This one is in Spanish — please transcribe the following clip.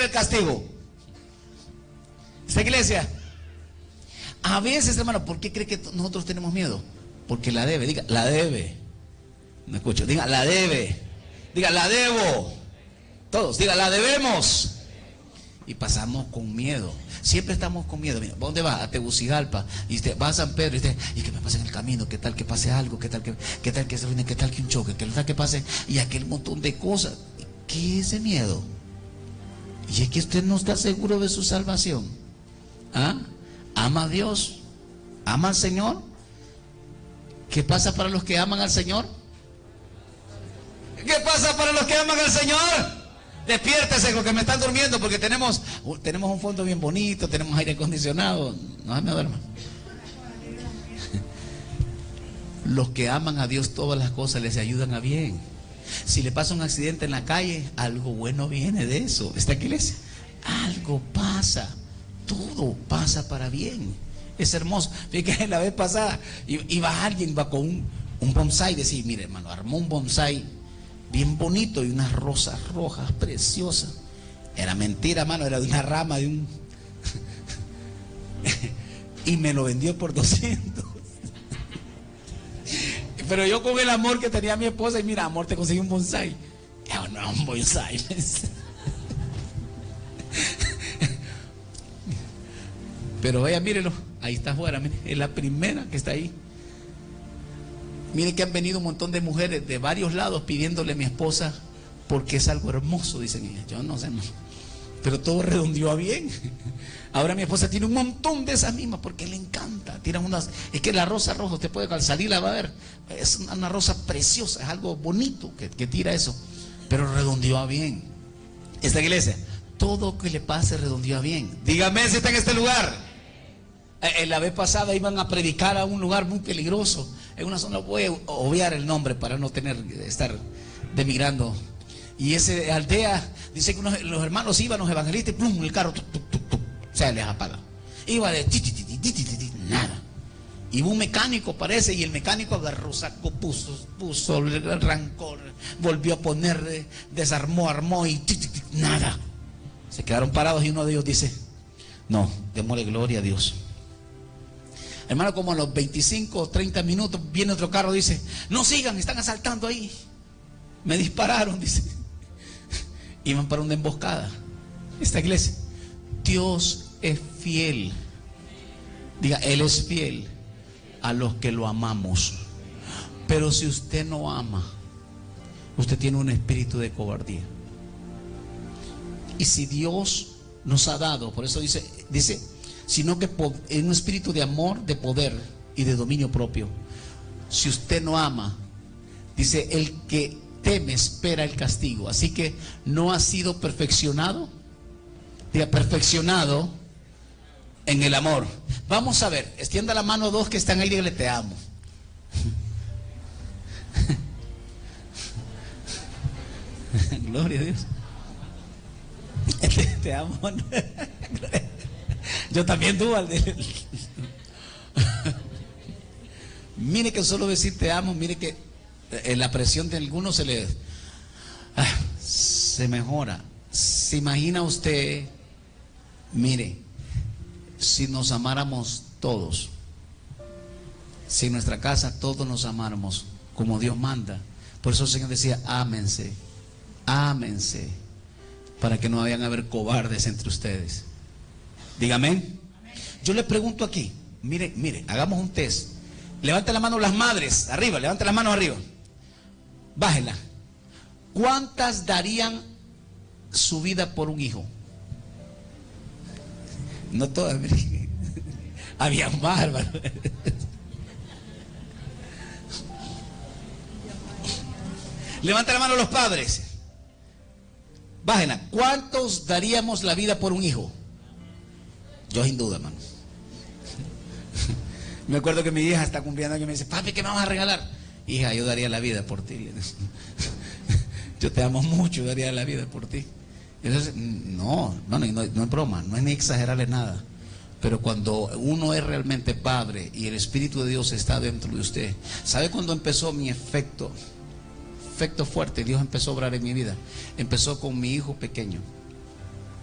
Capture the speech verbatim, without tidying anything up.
el castigo. ¿Esta iglesia? A veces, hermano, ¿por qué cree que nosotros tenemos miedo? Porque la debe, diga, la debe. No escucho, diga, la debe. Diga, la debo. Todos, diga, la debemos. Y pasamos con miedo. Siempre estamos con miedo. Mira, ¿dónde va? A Tegucigalpa. Y usted va a San Pedro y usted, ¿y qué me pasa en el camino? ¿Qué tal que pase algo? ¿Qué tal que, qué tal que se viene? ¿Qué tal que un choque? ¿Qué tal que pase? Y aquel montón de cosas. ¿Qué es ese miedo? Y es que usted no está seguro de su salvación. ¿Ah? ¿Ama a Dios? ¿Ama al Señor? ¿Qué pasa para los que aman al Señor? ¿Qué pasa para los que aman al Señor? Despiértese, porque me están durmiendo, porque tenemos, tenemos un fondo bien bonito, tenemos aire acondicionado. No me duerman. Los que aman a Dios, todas las cosas les ayudan a bien. Si le pasa un accidente en la calle, algo bueno viene de eso. ¿Está aquí, iglesia? Algo pasa. Todo pasa para bien. Es hermoso. Fíjate, la vez pasada iba alguien, va con un, un bonsai, decía, mire hermano, armó un bonsai bien bonito y unas rosas rojas preciosas. Era mentira, hermano, era de una rama de un y me lo vendió por doscientos. Pero yo con el amor que tenía mi esposa, y mira, amor, te conseguí un bonsai. Yo, no, un bonsai. Pero vaya, mírelo, ahí está afuera, mire, es la primera que está ahí. Mire que han venido un montón de mujeres de varios lados pidiéndole a mi esposa, porque es algo hermoso, dicen ellas. Yo no sé, no. Pero todo redondeó a bien. Ahora mi esposa tiene un montón de esas mismas porque le encanta. Tiran unas, es que la rosa roja, usted puede al salir la va a ver. Es una rosa preciosa, es algo bonito que, que tira eso. Pero redondeó a bien. Esta iglesia, todo que le pase redondeó a bien. Dígame si está en este lugar. En la vez pasada iban a predicar a un lugar muy peligroso. En una zona, voy a obviar el nombre para no tener estar demigrando. Y ese aldea, dice que unos, los hermanos iban, los evangelistas, y plum, el carro, tuc, tuc, tuc, tuc, se les apaga. Iba de ti, ti, ti, ti, ti, ti, ti, nada. Y un mecánico parece, y el mecánico agarró, sacó, puso, puso, arrancó, volvió a poner, desarmó, armó y ti, ti, ti, nada. Se quedaron parados y uno de ellos dice, no, démosle gloria a Dios. Hermano, como a los veinticinco o treinta minutos viene otro carro, dice, no sigan, están asaltando ahí. Me dispararon, dice. Iban para una emboscada. Esta iglesia, Dios es fiel. Diga, Él es fiel a los que lo amamos. Pero si usted no ama, usted tiene un espíritu de cobardía. Y si Dios nos ha dado, por eso dice, dice, sino que en un espíritu de amor, de poder y de dominio propio. Si usted no ama, dice, el que teme espera el castigo. Así que no ha sido perfeccionado, diga, perfeccionado en el amor. Vamos a ver, extienda la mano dos que están ahí, dígale, te amo. Gloria a Dios. Te, te amo. Yo también tú, Alde. Mire que solo decir te amo, mire que en la presión de algunos se le ah, se mejora. Se imagina usted, mire, si nos amáramos todos, si en nuestra casa todos nos amáramos como Dios manda. Por eso el Señor decía, ámense, ámense, para que no vayan a haber cobardes entre ustedes. Dígame. Yo le pregunto aquí, mire, mire, hagamos un test. Levante la mano las madres, arriba, levante las manos arriba. Bájela. ¿Cuántas darían su vida por un hijo? No todas, mire. Había más, hermano. Levante la mano los padres. Bájela. ¿Cuántos daríamos la vida por un hijo? Yo sin duda, hermano. Me acuerdo que mi hija está cumpliendo años y me dice, papi, ¿qué me vas a regalar? Hija, yo daría la vida por ti. Yo te amo mucho, yo daría la vida por ti. Entonces, no, no, no, no es broma, no es ni exagerarle nada. Pero cuando uno es realmente padre y el Espíritu de Dios está dentro de usted, ¿sabe cuándo empezó mi efecto? Efecto fuerte, Dios empezó a obrar en mi vida. Empezó con mi hijo pequeño.